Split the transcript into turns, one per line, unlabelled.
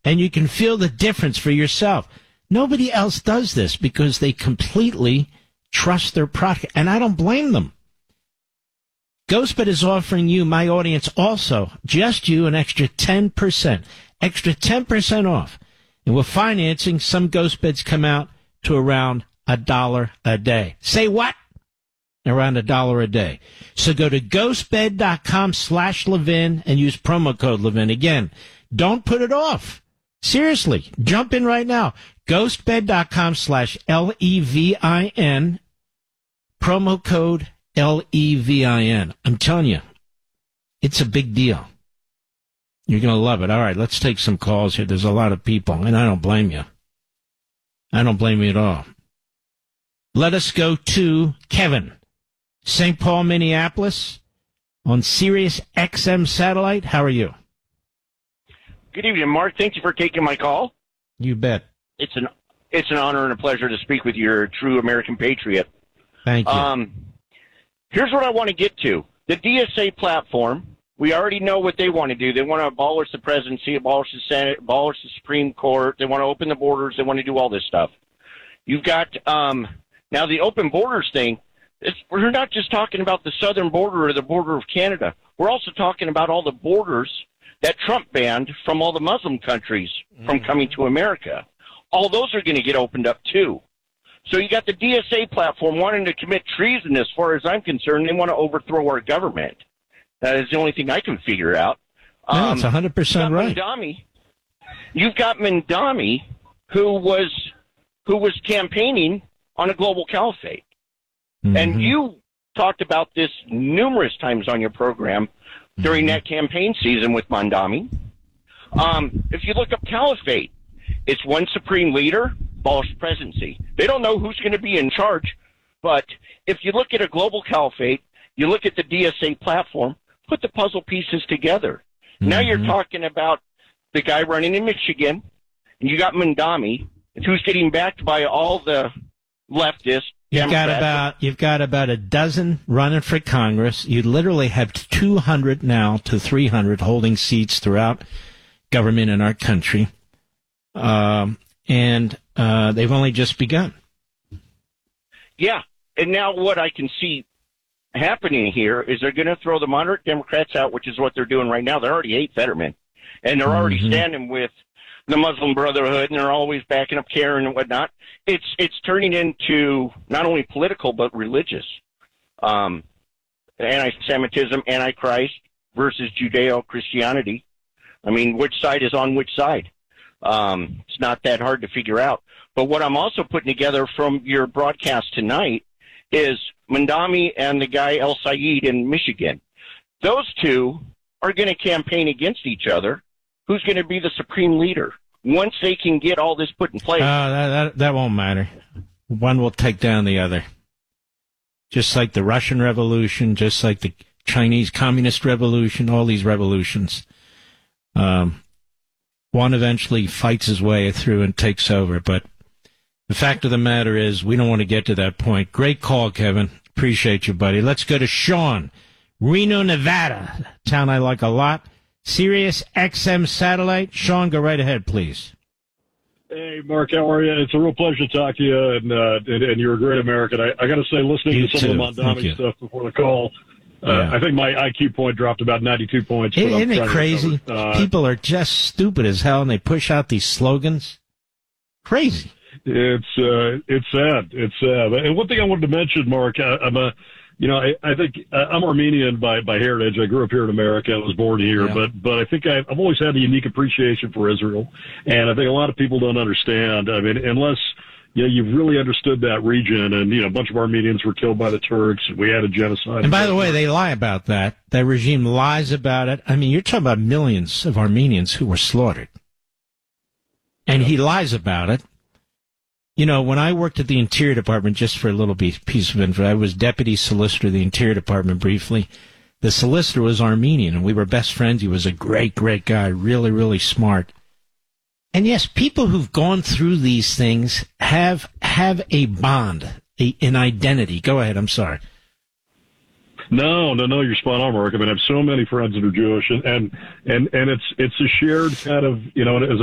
and you can feel the difference for yourself. Nobody else does this because they completely trust their product, and I don't blame them. GhostBed is offering you, my audience, also, just you, an extra 10%. Extra 10% off. And with financing, some GhostBeds come out to around $1 a day. Say what? Around $1 a day. So go to ghostbed.com/Levin and use promo code Levin. Again, don't put it off. Seriously, jump in right now. Ghostbed.com/Levin. Promo code Levin. I'm telling you, it's a big deal. You're going to love it. All right, let's take some calls here. There's a lot of people, and I don't blame you. I don't blame you at all. Let us go to Kevin, St. Paul, Minneapolis, on Sirius XM satellite. How are you?
Good evening, Mark. Thank you for taking my call.
You bet.
It's an honor and a pleasure to speak with you. You're a true American patriot.
Thank you.
Here's what I want to get to. The DSA platform, we already know what they want to do. They want to abolish the presidency, abolish the Senate, abolish the Supreme Court. They want to open the borders. They want to do all this stuff. You've got now the open borders thing. We're not just talking about the southern border or the border of Canada. We're also talking about all the borders that Trump banned from all the Muslim countries from coming to America. All those are going to get opened up, too. So you got the DSA platform wanting to commit treason. As far as I'm concerned, they want to overthrow our government. That is the only thing I can figure out.
That's 100% right.
You've got Mandami, who was campaigning on a global caliphate. Mm-hmm. And you talked about this numerous times on your program during that campaign season with Mandami. If you look up caliphate, it's one supreme leader, abolish presidency. They don't know who's going to be in charge, but if you look at a global caliphate, you look at the DSA platform, put the puzzle pieces together. Mm-hmm. Now you're talking about the guy running in Michigan, and you got Mandami, who's getting backed by all the leftists.
You've got about a dozen running for Congress. You literally have 200 now to 300 holding seats throughout government in our country. And they've only just begun.
Yeah. And now what I can see happening here is they're going to throw the moderate Democrats out, which is what they're doing right now. They're already 8 Fetterman, and they're already standing with the Muslim Brotherhood, and they're always backing up Karen and whatnot. It's turning into not only political but religious. Anti-Semitism, Antichrist versus Judeo-Christianity. I mean, which side is on which side? It's not that hard to figure out. But what I'm also putting together from your broadcast tonight is Mandami and the guy El Sayed in Michigan. Those two are going to campaign against each other. Who's going to be the supreme leader once they can get all this put in place?
That won't matter. One will take down the other. Just like the Russian Revolution, just like the Chinese Communist Revolution, all these revolutions. One eventually fights his way through and takes over. But the fact of the matter is, we don't want to get to that point. Great call, Kevin. Appreciate you, buddy. Let's go to Sean, Reno, Nevada, town I like a lot. Sirius XM satellite. Sean, go right ahead, please.
Hey, Mark, how are you? It's a real pleasure to talk to you, and you're a great American. I got to say, listening to some of the Mandami stuff before the call, I think my IQ point dropped about 92 points.
Isn't it crazy? People are just stupid as hell, and they push out these slogans. Crazy.
It's sad. It's sad. And one thing I wanted to mention, Mark, I think I'm Armenian by heritage. I grew up here in America. I was born here, but I think I've always had a unique appreciation for Israel, and I think a lot of people don't understand. I mean, unless you've really understood that region, and a bunch of Armenians were killed by the Turks. We had a genocide.
And by the way, they lie about that. That regime lies about it. I mean, you're talking about millions of Armenians who were slaughtered, and he lies about it. When I worked at the Interior Department, just for a little piece of info, I was Deputy Solicitor of the Interior Department briefly. The solicitor was Armenian, and we were best friends. He was a great, great guy, really, really smart. And yes, people who've gone through these things have a bond, an identity. Go ahead, I'm sorry.
No, you're spot on, Mark. I mean, I have so many friends that are Jewish, and it's a shared kind of, as